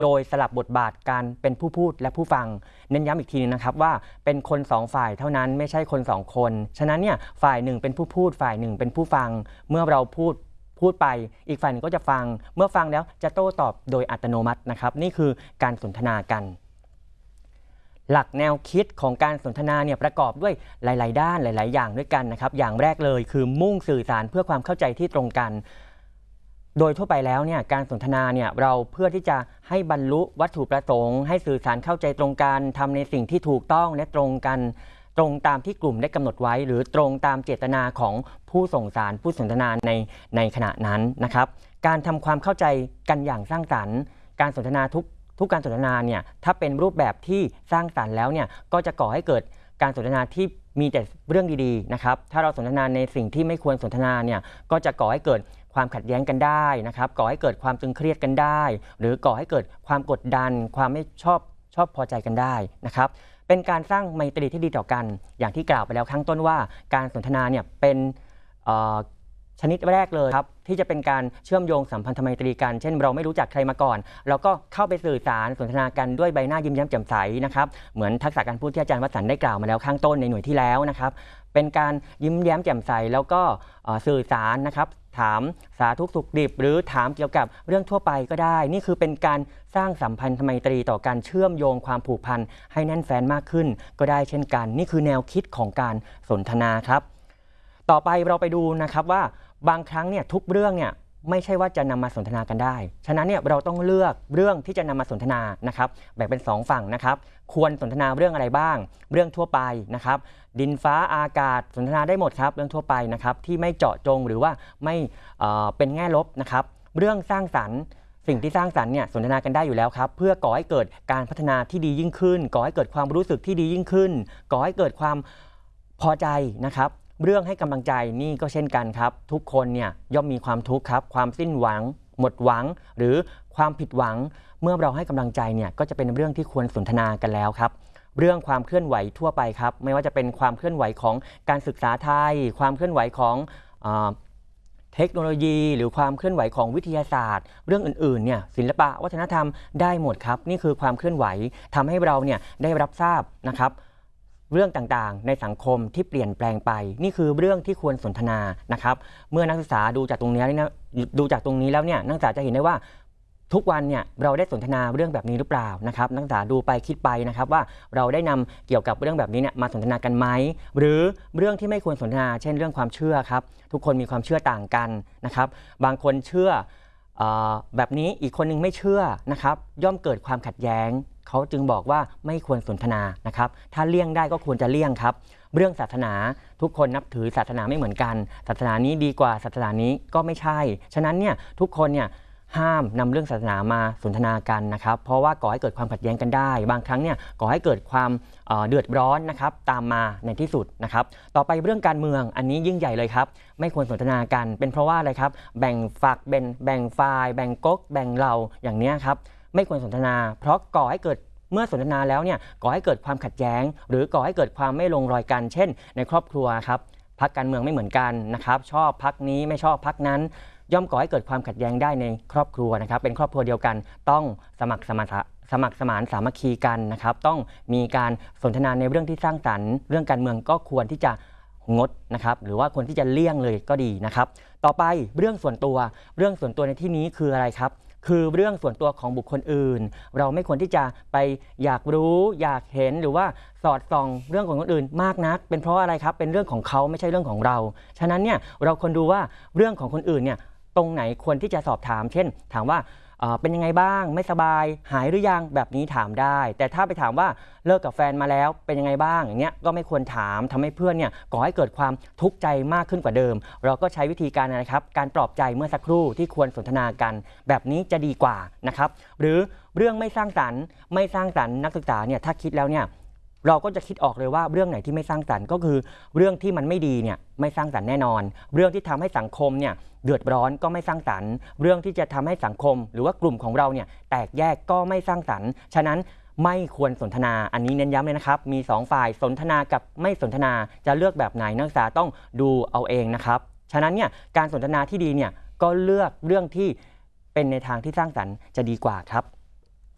โดยสลับบทบาทการเป็นผู้พูดและผู้ฟังเน้นย้ำอีกทีนึงนะครับว่าเป็นคน2ฝ่ายเท่านั้นไม่ใช่คน2คนฉะนั้นเนี่ยฝ่ายหนึ่งเป็นผู้พูดฝ่ายหนึ่งเป็นผู้ฟังเมื่อเราพูดไปอีกฝ่ายหนึ่งก็จะฟังเมื่อฟังแล้วจะโต้ตอบโดยอัตโนมัตินะครับนี่คือการสนทนากันหลักแนวคิดของการสนทนาเนี่ยประกอบด้วยหลายๆด้านหลายๆอย่างด้วยกันนะครับอย่างแรกเลยคือมุ่งสื่อสารเพื่อความเข้าใจที่ตรงกันโดยทั่วไปแล้วเนี่ยการสนทนาเนี่ยเราเพื่อที่จะให้บรรลุวัตถุประสงค์ให้สื่อสารเข้าใจตรงกันทำในสิ่งที่ถูกต้องและตรงกันตรงตามที่กลุ่มได้กำหนดไว้หรือตรงตามเจตนาของผู้ส่งสารผู้สนทนาในขณะนั้นนะครับการทำความเข้าใจกันอย่างสร้างสรรค์การสนทนาทุกการสนทนาเนี่ยถ้าเป็นรูปแบบที่สร้างสรรค์แล้วเนี่ยก็จะก่อให้เกิดการสนทนาที่มีแต่เรื่องดีๆนะครับถ้าเราสนทนาในสิ่งที่ไม่ควรสนทนาเนี่ยก็จะก่อให้เกิดความขัดแย้งกันได้นะครับก่อให้เกิดความตึงเครียดกันได้หรือก่อให้เกิดความกดดันความไม่ชอบพอใจกันได้นะครับเป็นการสร้างไมตรีที่ดีต่อกันอย่างที่กล่าวไปแล้วข้างต้นว่าการสนทนาเนี่ยเป็นชนิดแรกเลยครับที่จะเป็นการเชื่อมโยงสัมพันธไมตรีกันเช่นเราไม่รู้จักใครมาก่อนเราก็เข้าไปสื่อสารสนทนากันด้วยใบหน้ายิ้มแย้มแจ่มใสนะครับเหมือนทักษะการพูดที่อาจารย์วสันต์ได้กล่าวมาแล้วข้างต้นในหน่วยที่แล้วนะครับเป็นการยิ้มแย้มแจ่มใสแล้วก็สื่อสารนะครับถามสาธุสุขดิบหรือถามเกี่ยวกับเรื่องทั่วไปก็ได้นี่คือเป็นการสร้างสัมพันธไมตรีต่อการเชื่อมโยงความผูกพันให้แน่นแฟ้นมากขึ้นก็ได้เช่นกันนี่คือแนวคิดของการสนทนาครับต่อไปเราไปดูนะครับว่าบางครั้งเนี่ยทุกเรื่องเนี่ยไม่ใช่ว่าจะนำมาสนทนากันได้ฉะนั้นเนี่ยเราต้องเลือกเรื่องที่จะนำมาสนทนานะครับแบ่งเป็น2ฝั่งนะครับควรสนทนาเรื่องอะไรบ้างเรื่องทั่วไปนะครับดินฟ้าอากาศสนทนาได้หมดครับเรื่องทั่วไปนะครับที่ไม่เจาะจงหรือว่าไม่เป็นแง่ลบนะครับเรื่องสร้างสรรค์สิ่งที่สร้างสรรค์เนี่ยสนทนากันได้อยู่แล้วครับเพื่อก่อให้เกิดการพัฒนาที่ดียิ่งขึ้นก่อให้เกิดความรู้สึกที่ดียิ่งขึ้นก่อให้เกิดความพอใจนะครับเรื่องให้กำลังใจนี่ก็เช่นกันครับทุกคนเนี่ยย่อมมีความทุกข์ครับความสิ้นหวังหมดหวังหรือความผิดหวังเมื่อเราให้กำลังใจเนี่ยก็จะเป็นเรื่องที่ควรสนทนากันแล้วครับเรื่องความเคลื่อนไหวทั่วไปครับไม่ว่าจะเป็นความเคลื่อนไหวของการศึกษาไทยความเคลื่อนไหวของเทคโนโลยีหรือความเคลื่อนไหวของวิทยาศาสตร์เรื่องอื่นๆเนี่ยศิลปะวัฒนธรรมได้หมดครับนี่คือความเคลื่อนไหวทำให้เราเนี่ยได้รับทราบนะครับเรื่องต่างๆในสังคมที่เปลี่ยนแปลงไปนี่คือเรื่องที่ควรสนทนานะครับเมื่อนักศึกษาดูจากตรงนี้แล้วเนี่ยนักศึกษาจะเห็นได้ว่าทุกวันเนี่ยเราได้สนทนาเรื่องแบบนี้หรือเปล่านะครับนักศึกษาดูไปคิดไปนะครับว่าเราได้นำเกี่ยวกับเรื่องแบบนี้เนี่ยมาสนทนากันไหมหรือเรื่องที่ไม่ควรสนทนาเช่นเรื่องความเชื่อครับทุกคนมีความเชื่อต่างกันนะครับบางคนเชื่อแบบนี้อีกคนนึงไม่เชื่อนะครับย่อมเกิดความขัดแย้งเขาจึงบอกว่าไม่ควรสนทนานะครับถ้าเลี่ยงได้ก็ควรจะเลี่ยงครับเรื่องศาสนาทุกคนนับถือศาสนาไม่เหมือนกันศาสนานี้ดีกว่าศาสนานี้ก็ไม่ใช่ฉะนั้นเนี่ยทุกคนเนี่ยห้ามนำเรื่องศาสนามาสนทนากันนะครับเพราะว่าก่อให้เกิดความขัดแย้งกันได้บางครั้งเนี่ยก่อให้เกิดความเดือดร้อนนะครับตามมาในที่สุดนะครับต่อไปเรื่องการเมืองอันนี้ยิ่งใหญ่เลยครับไม่ควรสนทนากันเป็นเพราะว่าอะไรครับแบ่งฝักแบ่งฝ่ายแบ่งก๊กแบ่งเหล่าอย่างนี้ครับไม่ควรสนทนาเพราะก่อให้เกิดเมื่อสนทนาแล้วเนี่ยก่อให้เกิดความขัดแย้งหรือก่อให้เกิดความไม่ลงรอยกันเช่นในครอบครัวครับพรรคการเมืองไม่เหมือนกันนะครับชอบพรรคนี้ไม่ชอบพรรคนั้นย่อมก่อให้เกิดความขัดแย้งได้ในครอบครัวนะครับเป็นครอบครัวเดียวกันต้องสมัครสมานสามัคคีกันนะครับต้องมีการสนทนาในเรื่องที่สร้างสรรค์เรื่องการเมืองก็ควรที่จะงดนะครับหรือว่าควรที่จะเลี่ยงเลยก็ดีนะครับต่อไปเรื่องส่วนตัวในที่นี้คืออะไรครับคือเรื่องส่วนตัวของบุคคลอื่นเราไม่ควรที่จะไปอยากรู้อยากเห็นหรือว่าสอดส่องเรื่องของคนอื่นมากนักเป็นเพราะอะไรครับเป็นเรื่องของเขาไม่ใช่เรื่องของเราฉะนั้นเนี่ยเราควรดูว่าเรื่องของคนอื่นเนี่ยตรงไหนควรที่จะสอบถามเช่นถามว่าเป็นยังไงบ้างไม่สบายหายหรือยังแบบนี้ถามได้แต่ถ้าไปถามว่าเลิกกับแฟนมาแล้วเป็นยังไงบ้างอย่างเงี้ยก็ไม่ควรถามทำให้เพื่อนเนี่ยก่อให้เกิดความทุกข์ใจมากขึ้นกว่าเดิมเราก็ใช้วิธีการนะครับการปลอบใจเมื่อสักครู่ที่ควรสนทนากันแบบนี้จะดีกว่านะครับหรือเรื่องไม่สร้างสรรค์นักศึกษาเนี่ยถ้าคิดแล้วเนี่ยเราก็จะคิดออกเลยว่าเรื่องไหนที่ไม่สร้างสรรค์ก็คือเรื่องที่มันไม่ดีเนี่ยไม่สร้างสรรค์แน่นอนเรื่องที่ทำให้สังคมเนี่ยเดือดร้อนก็ไม่สร้างสรรค์เรื่องที่จะทำให้สังคมหรือว่ากลุ่มของเราเนี่ยแตกแยกก็ไม่สร้างสรรค์ฉะนั้นไม่ควรสนทนาอันนี้เน้นย้ำเลยนะครับมี2ฝ่ายสนทนากับไม่สนทนาจะเลือกแบบไหนนักศึกษาต้องดูเอาเองนะครับฉะนั้นเนี่ยการสนทนาที่ดีเนี่ยก็เลือกเรื่องที่เป็นในทางที่สร้างสรรค์จะดีกว่าครับ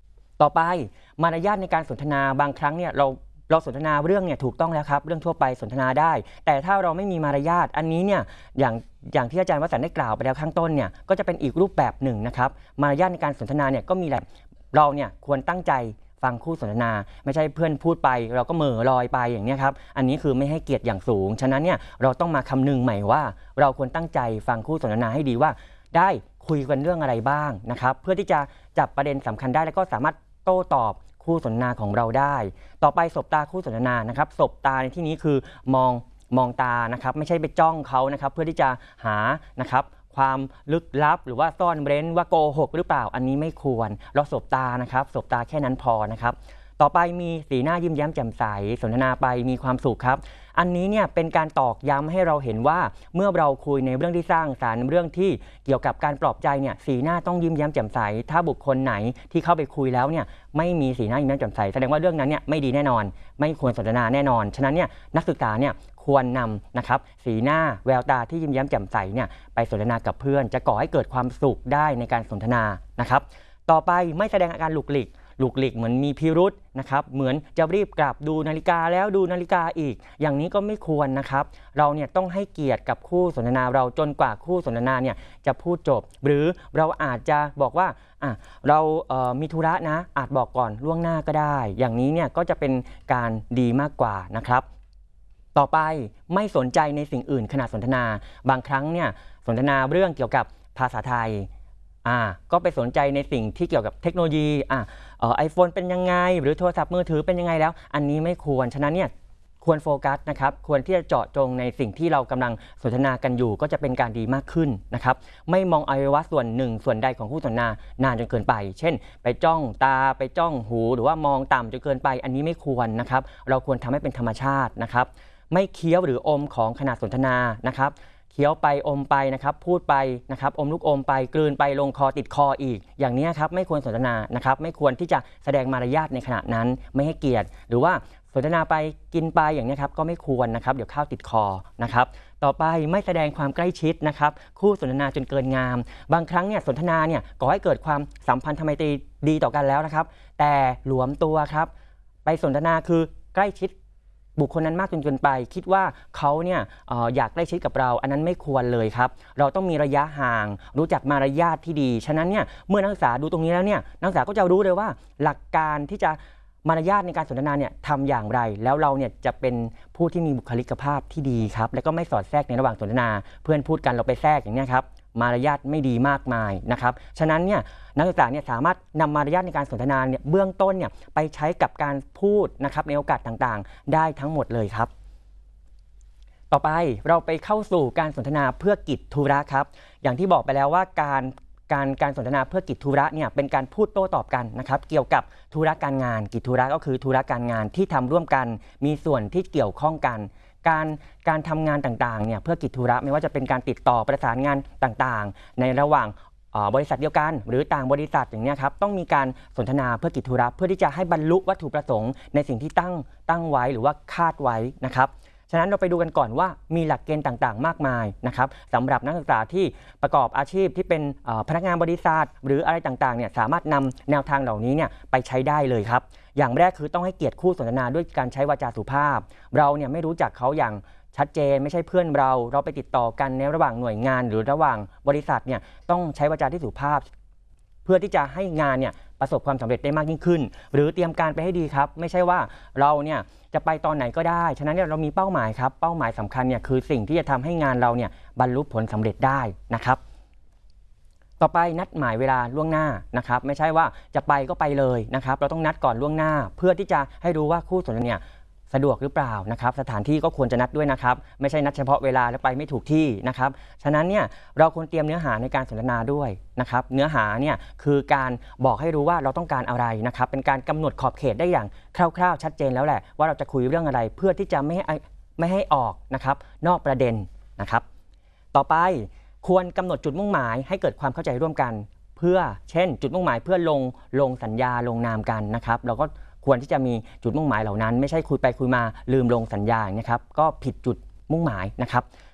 ต่อไปมารยาทในการสนทนาบางครั้งเนี่ยเราสนทนาเรื่องเนี่ยถูกต้องแล้วครับเรื่องทั่วไปสนทนาได้แต่ถ้าเราไม่มีมารยาทอันนี้เนี่ยอย่างที่อาจารย์วสันต์ได้กล่าวไปแล้วข้างต้นเนี่ยก็จะเป็นอีกรูปแบบหนึ่งนะครับมารยาทในการสนทนาเนี่ยก็มีแหละเราเนี่ยควรตั้งใจฟังคู่สนทนาไม่ใช่เพื่อนพูดไปเราก็เหม่อลอยไปอย่างนี้ครับอันนี้คือไม่ให้เกียรติอย่างสูงฉะนั้นเนี่ยเราต้องมาคำนึงใหม่ว่าเราควรตั้งใจฟังคู่สนทนาให้ดีว่าได้คุยกันเรื่องอะไรบ้างนะครับเพื่อที่จะจับประเด็นสำคัญได้แล้วก็สามารถโต้ตอบคู่สนทนาของเราได้ต่อไปสบตาคู่สนทนานะครับสบตาในที่นี้คือมองตานะครับไม่ใช่ไปจ้องเขานะครับเพื่อที่จะหานะครับความลึกลับหรือว่าซ่อนเร้นว่าโกหกหรือเปล่าอันนี้ไม่ควรเราสบตานะครับสบตาแค่นั้นพอนะครับต่อไปมีสีหน้ายิ้มแย้มแจ่มใสสนทนาไปมีความสุขครับอันนี้เนี่ยเป็นการตอกย้ำให้เราเห็นว่าเมื่อเราคุยในเรื่องที่สร้างสรรค์เรื่องที่เกี่ยวกับการปลอบใจเนี่ยสีหน้าต้องยิ้มแย้มแจ่มใสถ้าบุคคลไหนที่เข้าไปคุยแล้วเนี่ยไม่มีสีหน้ายิ้มแย้มแจ่มใสแสดงว่าเรื่องนั้นเนี่ยไม่ดีแน่นอนไม่ควรสนทนาแน่นอนฉะนั้นเนี่ยนักศึกษาเนี่ยควรนำนะครับสีหน้าแววตาที่ยิ้มแย้มแจ่มใสเนี่ยไปสนทนากับเพื่อนจะก่อให้เกิดความสุขได้ในการสนทนานะครับต่อไปไม่แสดงอาการหลุกหลิกเหมือนมีพิรุธนะครับเหมือนจะรีบกลับดูนาฬิกาแล้วดูนาฬิกาอีกอย่างนี้ก็ไม่ควรนะครับเราเนี่ยต้องให้เกียรติกับคู่สนทนาเราจนกว่าคู่สนทนาเนี่ยจะพูดจบหรือเราอาจจะบอกว่าเรามีธุระนะอาจบอกก่อนล่วงหน้าก็ได้อย่างนี้เนี่ยก็จะเป็นการดีมากกว่านะครับต่อไปไม่สนใจในสิ่งอื่นขณะสนทนาบางครั้งเนี่ยสนทนาเรื่องเกี่ยวกับภาษาไทยก็ไปสนใจในสิ่งที่เกี่ยวกับเทคโนโลยีiPhone เป็นยังไงหรือโทรศัพท์มือถือเป็นยังไงแล้วอันนี้ไม่ควรฉะนั้นเนี่ยควรโฟกัสนะครับควรที่จะเจาะจงในสิ่งที่เรากำลังสนทนากันอยู่ก็จะเป็นการดีมากขึ้นนะครับไม่มองอวัยวะส่วนหนึ่งส่วนใดของคู่สนทนานานจนเกินไปเช่นไปจ้องตาไปจ้องหูหรือว่ามองต่ำจนเกินไปอันนี้ไม่ควรนะครับเราควรทำให้เป็นธรรมชาตินะครับไม่เคี้ยวหรืออมของขณะสนทนานะครับเคี้ยวไปอมไปนะครับพูดไปนะครับอมลูกอมไปกลืนไปลงคอติดคออีกอย่างนี้ครับไม่ควรสนทนานะครับไม่ควรที่จะแสดงมารยาทในขณะนั้นไม่ให้เกียรติหรือว่าสนทนาไปกินไปอย่างนี้ครับก็ไม่ควรนะครับเดี๋ยวข้าวติดคอนะครับต่อไปไม่แสดงความใกล้ชิดนะครับคู่สนทนาจนเกินงามบางครั้งเนี่ยสนทนาเนี่ยก่อให้เกิดความสัมพันธไมตรีดีต่อกันแล้วนะครับแต่หลวมตัวครับไปสนทนาคือใกล้ชิดบุคคลนั้นมากจนเกินไปคิดว่าเขาเนี่ยอยากใกล้ชิดกับเราอันนั้นไม่ควรเลยครับเราต้องมีระยะห่างรู้จักมารยาทที่ดีฉะนั้นเนี่ยเมื่อนักศึกษาดูตรงนี้แล้วเนี่ยนักศึกษาก็จะรู้เลยว่าหลักการที่จะมารยาทในการสนทนาเนี่ยทำอย่างไรแล้วเราเนี่ยจะเป็นผู้ที่มีบุคลิกภาพที่ดีครับแล้วก็ไม่สอดแทรกในระหว่างสนทนาเพื่อนพูดกันเราไปแทรกอย่างนี้ครับมารยาทไม่ดีมากมายนะครับฉะนั้นเนี่ยนักศึกษาเนี่ยสามารถนำมารยาทในการสนทนาเนี่ยเบื้องต้นเนี่ยไปใช้กับการพูดนะครับในโอกาสต่างๆได้ทั้งหมดเลยครับต่อไปเราไปเข้าสู่การสนทนาเพื่อกิจธุระครับอย่างที่บอกไปแล้วว่าการสนทนาเพื่อกิจธุระเนี่ยเป็นการพูดโต้ตอบกันนะครับเกี่ยวกับธุระการงานกิจธุระก็คือธุระการงานที่ทำร่วมกันมีส่วนที่เกี่ยวข้องกันการทำงานต่างๆเนี่ยเพื่อกิจธุระไม่ว่าจะเป็นการติดต่อประสานงานต่างๆในระหว่างบริษัทเดียวกันหรือต่างบริษัทอย่างนี้ครับต้องมีการสนทนาเพื่อกิจธุระเพื่อที่จะให้บรรลุวัตถุประสงค์ในสิ่งที่ตั้งไว้หรือว่าคาดไว้นะครับฉะนั้นเราไปดูกันก่อนว่ามีหลักเกณฑ์ต่างๆมากมายนะครับสำหรับนักศึกษาที่ประกอบอาชีพที่เป็นพนักงานบริษัทหรืออะไรต่างๆเนี่ยสามารถนำแนวทางเหล่านี้เนี่ยไปใช้ได้เลยครับอย่างแรกคือต้องให้เกียรติคู่สนทนาด้วยการใช้วาจาสุภาพเราเนี่ยไม่รู้จักเขาอย่างชัดเจนไม่ใช่เพื่อนเราไปติดต่อกันในระหว่างหน่วยงานหรือระหว่างบริษัทเนี่ยต้องใช้วาจาที่สุภาพเพื่อที่จะให้งานเนี่ยประสบความสำเร็จได้มากยิ่งขึ้นหรือเตรียมการไปให้ดีครับไม่ใช่ว่าเราเนี่ยจะไปตอนไหนก็ได้ฉะนั้นเนี่ยเรามีเป้าหมายครับเป้าหมายสำคัญเนี่ยคือสิ่งที่จะทำให้งานเราเนี่ยบรรลุผลสำเร็จได้นะครับต่อไปนัดหมายเวลาล่วงหน้านะครับไม่ใช่ว่าจะไปก็ไปเลยนะครับเราต้องนัดก่อนล่วงหน้าเพื่อที่จะให้รู้ว่าคู่สนทนาเนี่ยสะดวกหรือเปล่านะครับสถานที่ก็ควรจะนัดด้วยนะครับไม่ใช่นัดเฉพาะเวลาแล้วไปไม่ถูกที่นะครับฉะนั้นเนี่ยเราควรเตรียมเนื้อหาในการสนทนาด้วยนะครับเนื้อหาเนี่ยคือการบอกให้รู้ว่าเราต้องการอะไรนะครับเป็นการกำหนดขอบเขตได้อย่างคร่าวๆชัดเจนแล้วแหละว่าเราจะคุยเรื่องอะไรเพื่อที่จะไม่ให้ออกนะครับนอกประเด็นนะครับต่อไปควรกำหนดจุดมุ่งหมายให้เกิดความเข้าใจร่วมกันเพื่อเช่นจุดมุ่งหมายเพื่อลงสัญญาลงนามกันนะครับเราก็ควรที่จะมีจุดมุ่งหมายเหล่านั้นไม่ใช่คุยไปคุยมาลืมลงสัญญานะครับก็ผิดจุดมุ่งหมายนะครับ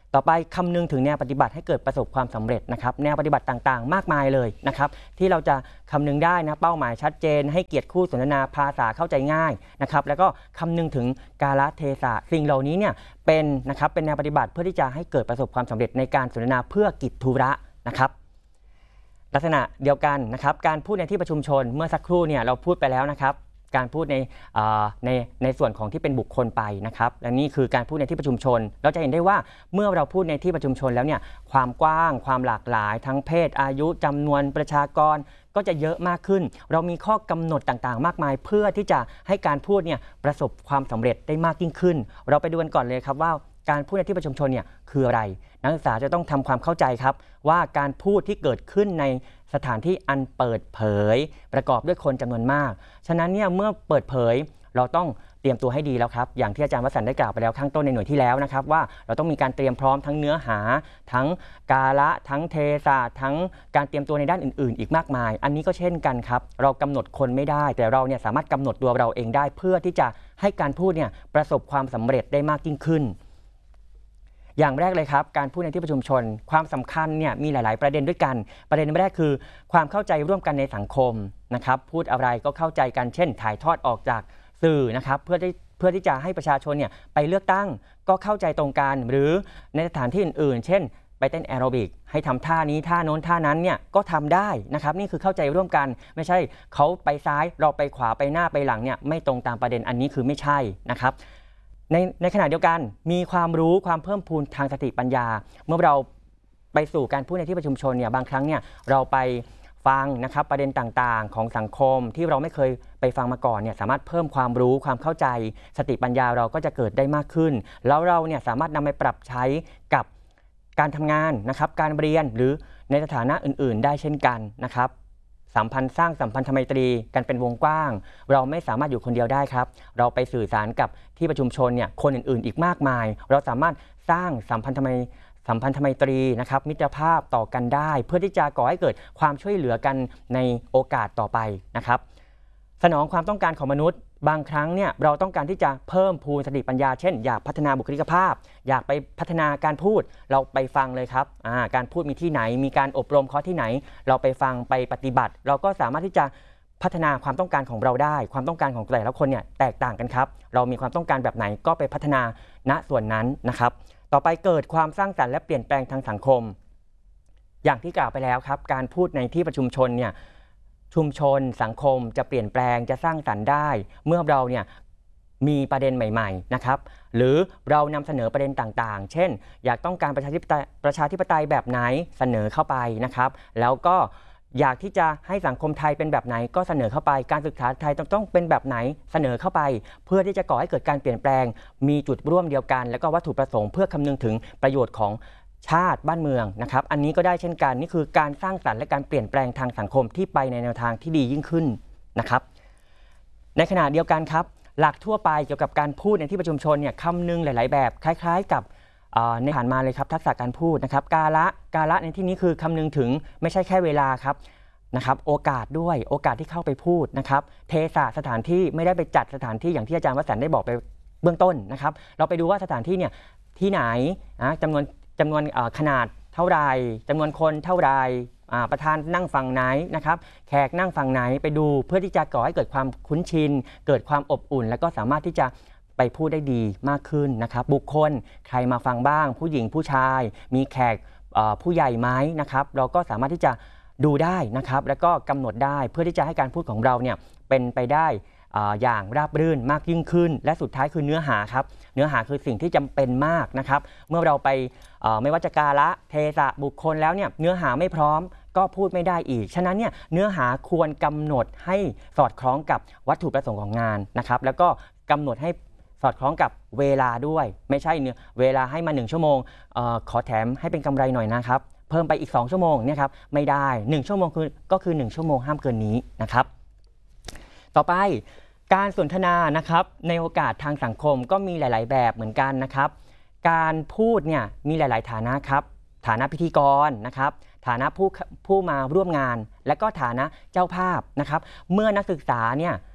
ต่อไปคำนึงถึงแนวปฏิบัติให้เกิดประสบความสำเร็จนะครับแนวปฏิบัติต่างๆมากมายเลยนะครับที่เราจะคำนึงได้นะเป้าหมายชัดเจนให้เกียรติคู่สนทนาภาษาเข้าใจง่ายนะครับแล้วก็คำนึงถึงกาลเทศะสิ่งเหล่านี้เนี่ยเป็นแนวปฏิบัติเพื่อที่จะให้เกิดประสบความสำเร็จในการสนทนาเพื่อกิจธุระนะครับลักษณะเดียวกันนะครับการพูดในที่ประชุมชนเมื่อสักครู่เนี่ยเราพูดไปแล้วนะครับการพูดในส่วนของที่เป็นบุคคลไปนะครับและนี่คือการพูดในที่ประชุมชนเราจะเห็นได้ว่าเมื่อเราพูดในที่ประชุมชนแล้วเนี่ยความกว้างความหลากหลายทั้งเพศอายุจำนวนประชากรก็จะเยอะมากขึ้นเรามีข้อกำหนดต่างๆมากมายเพื่อที่จะให้การพูดเนี่ยประสบความสำเร็จได้มากยิ่งขึ้นเราไปดูกันก่อนเลยครับว่าการพูดในที่ประชุมชนเนี่ยคืออะไรนักศึกษาจะต้องทำความเข้าใจครับว่าการพูดที่เกิดขึ้นในสถานที่อันเปิดเผยประกอบด้วยคนจำนวนมากฉะนั้นเนี่ยเมื่อเปิดเผยเราต้องเตรียมตัวให้ดีแล้วครับอย่างที่อาจารย์วสันต์ได้กล่าวไปแล้วข้างต้นในหน่วยที่แล้วนะครับว่าเราต้องมีการเตรียมพร้อมทั้งเนื้อหาทั้งกาละทั้งเทศะทั้งการเตรียมตัวในด้านอื่นๆอีกมากมายอันนี้ก็เช่นกันครับเรากำหนดคนไม่ได้แต่เราเนี่ยสามารถกำหนดตัวเราเองได้เพื่อที่จะให้การพูดเนี่ยประสบความสำเร็จได้มากยิ่งขึ้นอย่างแรกเลยครับการพูดในที่ประชุมชนความสำคัญเนี่ยมีหลายๆประเด็นด้วยกันประเด็นแรกคือความเข้าใจร่วมกันในสังคมนะครับพูดอะไรก็เข้าใจกันเช่นถ่ายทอดออกจากสื่อนะครับเพื่อที่จะให้ประชาชนเนี่ยไปเลือกตั้งก็เข้าใจตรงกันหรือในสถานที่อื่นๆเช่นไปเต้นแอโรบิกให้ทำท่านี้ท่าโน้นท่านั้นเนี่ยก็ทำได้นะครับนี่คือเข้าใจร่วมกันไม่ใช่เขาไปซ้ายเราไปขวาไปหน้าไปหลังเนี่ยไม่ตรงตามประเด็นอันนี้คือไม่ใช่นะครับในขณะเดียวกันมีความรู้ความเพิ่มพูนทางสติปัญญาเมื่อเราไปสู่การพูดในที่ประชุมชนเนี่ยบางครั้งเนี่ยเราไปฟังนะครับประเด็นต่างๆของสังคมที่เราไม่เคยไปฟังมาก่อนเนี่ยสามารถเพิ่มความรู้ความเข้าใจสติปัญญาเราก็จะเกิดได้มากขึ้นแล้วเราเนี่ยสามารถนำไปปรับใช้กับการทำงานนะครับการเรียนหรือในสถานะอื่นๆได้เช่นกันนะครับสัมพันธ์สร้างสัมพันธไมตรีกันเป็นวงกว้างเราไม่สามารถอยู่คนเดียวได้ครับเราไปสื่อสารกับที่ประชุมชนเนี่ยคนอื่นๆอีกมากมายเราสามารถสร้างสัมพันธไมตรีนะครับมิตรภาพต่อกันได้เพื่อที่จะก่อให้เกิดความช่วยเหลือกันในโอกาสต่อไปนะครับสนองความต้องการของมนุษย์บางครั้งเนี่ยเราต้องการที่จะเพิ่มพูนสติปัญญาเช่นอยากพัฒนาบุคลิกภาพอยากไปพัฒนาการพูดเราไปฟังเลยครับการพูดมีที่ไหนมีการอบรมคอร์สที่ไหนเราไปฟังไปปฏิบัติเราก็สามารถที่จะพัฒนาความต้องการของเราได้ความต้องการของแต่ละคนเนี่ยแตกต่างกันครับเรามีความต้องการแบบไหนก็ไปพัฒนาณส่วนนั้นนะครับต่อไปเกิดความสร้างสรรค์และเปลี่ยนแปลงทางสังคมอย่างที่กล่าวไปแล้วครับการพูดในที่ประชุมชนเนี่ยชุมชนสังคมจะเปลี่ยนแปลงจะสร้างสรรค์ได้เมื่อเราเนี่ยมีประเด็นใหม่ๆนะครับหรือเรานำเสนอประเด็นต่างๆเช่นอยากต้องการประชาธิปไตยแบบไหนเสนอเข้าไปนะครับแล้วก็อยากที่จะให้สังคมไทยเป็นแบบไหนก็เสนอเข้าไปการศึกษาไทยต้องเป็นแบบไหนเสนอเข้าไปเพื่อที่จะก่อให้เกิดการเปลี่ยนแปลงมีจุดร่วมเดียวกันแล้วก็วัตถุประสงค์เพื่อคำนึงถึงประโยชน์ของชาติบ้านเมืองนะครับอันนี้ก็ได้เช่นกันนี่คือการสร้างสรรค์และการเปลี่ยนแปลงทางสังคมที่ไปในแนวทางที่ดียิ่งขึ้นนะครับในขณะเดียวกันครับหลักทั่วไปเกี่ยวกับการพูดในที่ประชุมชนเนี่ยคำนึงหลายๆแบบคล้ายๆกับในผ่านมาเลยครับทักษะการพูดนะครับกาละในที่นี้คือคำนึงถึงไม่ใช่แค่เวลาครับนะครับโอกาสด้วยโอกาสที่เข้าไปพูดนะครับเทศะสถานที่ไม่ได้ไปจัดสถานที่อย่างที่อาจารย์วสันต์ได้บอกไปเบื้องต้นนะครับเราไปดูว่าสถานที่เนี่ยที่ไหนจำนวนขนาดเท่าไรจำนวนคนเท่าไรประธานนั่งฝั่งไหนนะครับแขกนั่งฝั่งไหนไปดูเพื่อที่จะก่อให้เกิดความคุ้นชินเกิดความอบอุ่นแล้วก็สามารถที่จะไปพูดได้ดีมากขึ้นนะครับบุคคลใครมาฟังบ้างผู้หญิงผู้ชายมีแขกผู้ใหญ่ไหมนะครับเราก็สามารถที่จะดูได้นะครับแล้วก็กำหนดได้เพื่อที่จะให้การพูดของเราเนี่ยเป็นไปได้อย่างราบรื่นมากยิ่งขึ้นและสุดท้ายคือเนื้อหาครับเนื้อหาคือสิ่งที่จำเป็นมากนะครับเมื่อเราไปไม่ว่าจะกาละเทศะบุคคลแล้วเนี่ยเนื้อหาไม่พร้อมก็พูดไม่ได้อีกฉะนั้นเนี่ยเนื้อหาควรกำหนดให้สอดคล้องกับวัตถุประสงค์ของงานนะครับแล้วก็กำหนดให้สอดคล้องกับเวลาด้วยไม่ใช่เวลาให้มา1 ชั่วโมงขอแถมให้เป็นกำไรหน่อยนะครับเพิ่มไปอีก2 ชั่วโมงเนี่ยครับไม่ได้1 ชั่วโมงก็คือ1 ชั่วโมงห้ามเกินนี้นะครับต่อไปการสนทนานะครับในโอกาสทางสังคมก็มีหลายๆแบบเหมือนกันนะครับการพูดเนี่ยมีหลายๆฐานะครับฐานะพิธีกรนะครับฐานะผู้มาร่วมงานและก็ฐานะเจ้าภาพนะครับเมื่อนักศึกษาเนี่ย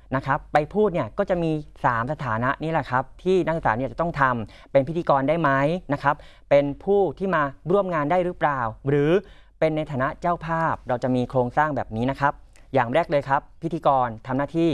นะครับไปพูดเนี่ยก็จะมี3สถานะนี่แหละครับที่นักศึกษาเนี่ยจะต้องทำเป็นพิธีกรได้ไหมนะครับเป็นผู้ที่มาร่วมงานได้หรือเปล่าหรือเป็นในฐานะเจ้าภาพเราจะมีโครงสร้างแบบนี้นะครับอย่างแรกเลยครับพิธีกรทำหน้าที่